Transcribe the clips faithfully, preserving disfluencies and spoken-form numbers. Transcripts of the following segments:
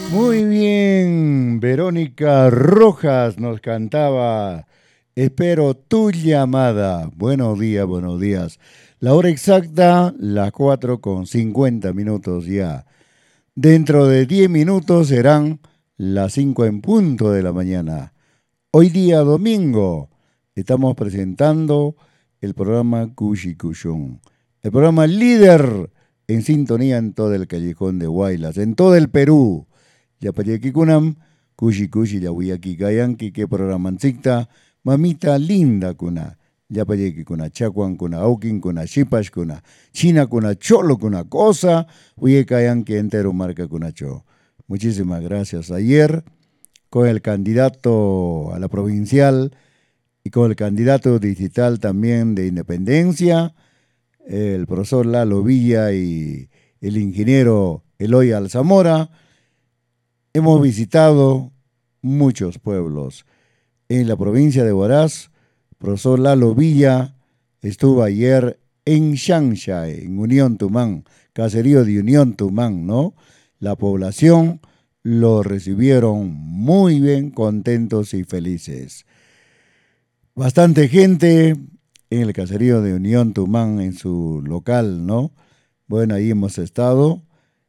Muy bien, Verónica Rojas nos cantaba Espero tu llamada. Buenos días, buenos días. La hora exacta, las cuatro con cincuenta minutos ya. Dentro de diez minutos serán las cinco en punto de la mañana. Hoy día domingo estamos presentando el programa Cushi Cushun, el programa líder en sintonía en todo el callejón de Huaylas, en todo el Perú. Yapayeki kunam, Cushi Cushi Yawiyaki Gayanki, que programancita, mamita linda kuna. Yapayeki kuna Chacuan kuna Aukin kuna Shipash kuna China kuna Cholo kuna Cosa, Uyekayanki entero marca kuna Cho. Muchísimas gracias. Ayer con el candidato a la provincial y con el candidato digital también de Independencia, el profesor Lalo Villa y el ingeniero Eloy Alzamora, hemos visitado muchos pueblos. En la provincia de Huaraz, profesor Lalo Villa estuvo ayer en Xanxay, en Unión Tumán, caserío de Unión Tumán, ¿no? La población lo recibieron muy bien, contentos y felices. Bastante gente en el caserío de Unión Tumán, en su local, ¿no? Bueno, ahí hemos estado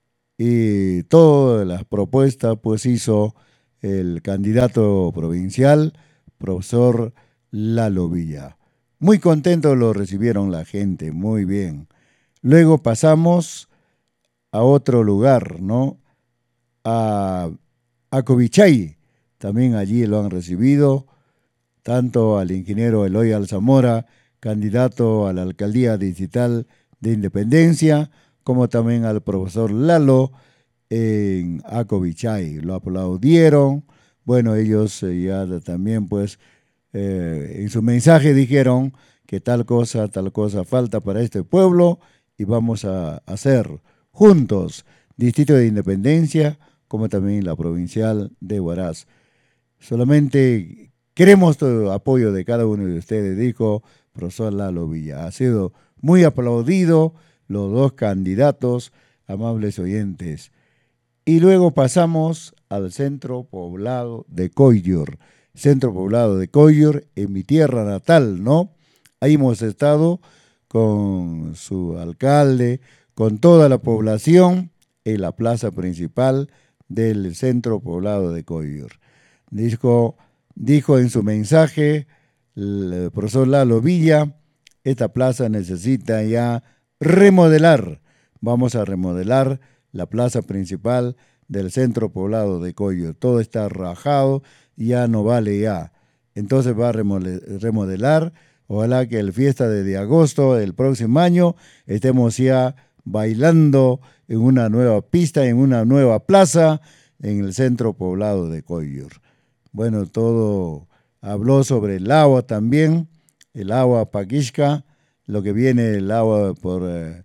y todas las propuestas pues hizo el candidato provincial, profesor Lalo Villa. Muy contento lo recibieron la gente, muy bien. Luego pasamos a otro lugar, ¿no? A, a Covichay, también allí lo han recibido, tanto al ingeniero Eloy Alzamora, candidato a la alcaldía digital de Independencia, como también al profesor Lalo en Acovichay. Lo aplaudieron. Bueno, ellos eh, ya también, pues, eh, en su mensaje dijeron que tal cosa, tal cosa falta para este pueblo y vamos a hacer juntos Distrito de Independencia, como también la provincial de Huaraz. Solamente queremos todo el apoyo de cada uno de ustedes, dijo profesor Lalo Villa. Ha sido muy aplaudido los dos candidatos, amables oyentes. Y luego pasamos al centro poblado de Coyur, centro poblado de Coyur, en mi tierra natal, ¿no? Ahí hemos estado con su alcalde, con toda la población en la plaza principal del centro poblado de Coyur. Dijo, dijo en su mensaje el profesor Lalo Villa, esta plaza necesita ya remodelar. Vamos a remodelar la plaza principal del centro poblado de Coyo. Todo está rajado, ya no vale ya. Entonces va a remodelar. Ojalá que el fiesta de agosto del próximo año estemos ya bailando en una nueva pista, en una nueva plaza, en el centro poblado de Coyur. Bueno, todo habló sobre el agua también, el agua Paquixca, lo que viene el agua por eh,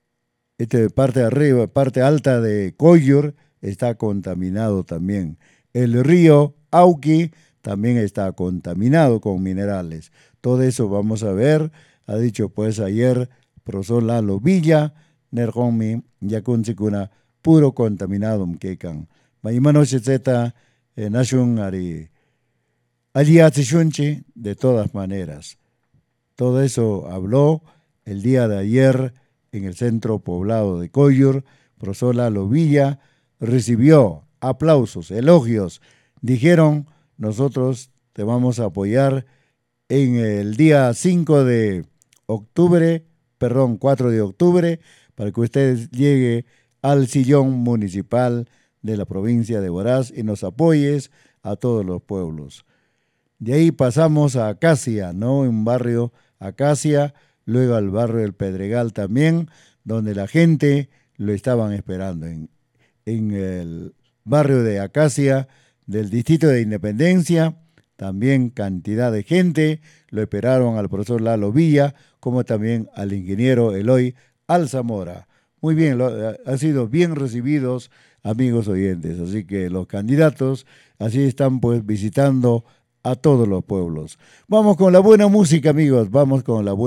esta parte de arriba, parte alta de Coyur, está contaminado también. El río Auqui también está contaminado con minerales. Todo eso vamos a ver, ha dicho pues ayer profesor Lalo Villa, Nerhomi, Yakunzikuna, puro contaminado mkekan. Maimano Zeta, Nashun Ari, Aliatzishunchi, de todas maneras. Todo eso habló el día de ayer en el centro poblado de Coyur. Profesor Lalo Villa recibió aplausos, elogios. Dijeron, nosotros te vamos a apoyar en el día cinco de octubre, perdón, cuatro de octubre, para que usted llegue al sillón municipal de la provincia de Huaraz y nos apoyes a todos los pueblos. De ahí pasamos a Acacia, ¿no? Un barrio Acacia, luego al barrio del Pedregal también, donde la gente lo estaban esperando. En, en el barrio de Acacia, del Distrito de Independencia, también cantidad de gente, lo esperaron al profesor Lalo Villa, como también al ingeniero Eloy Alzamora. Muy bien, lo, han sido bien recibidos, amigos oyentes, así que los candidatos así están pues visitando a todos los pueblos. Vamos con la buena música, amigos, vamos con la buena